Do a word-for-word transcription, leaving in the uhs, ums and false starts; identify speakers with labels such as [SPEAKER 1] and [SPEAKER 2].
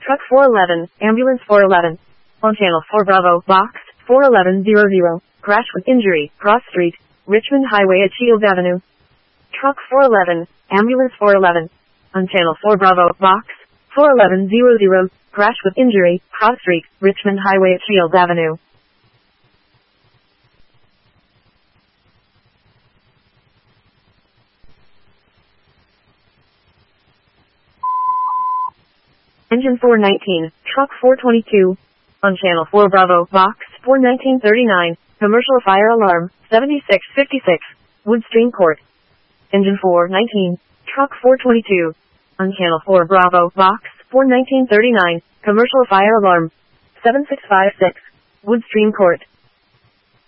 [SPEAKER 1] Truck four eleven, Ambulance four eleven. On Channel four Bravo, Box four eleven hundred. Crash with injury, Cross Street, Richmond Highway at Shields Avenue. Truck four eleven, Ambulance four eleven. On Channel four Bravo, Box four eleven hundred. Crash with injury, Cross Street, Richmond Highway at Shields Avenue. Engine four nineteen, Truck four twenty-two. On Channel four Bravo, Box four nineteen thirty-nine, Commercial Fire Alarm, seventy-six fifty-six, Woodstream Court. Engine four nineteen, Truck four twenty-two. On Channel four Bravo, Box four nineteen thirty-nine, Commercial Fire Alarm, seven six five six, Woodstream Court.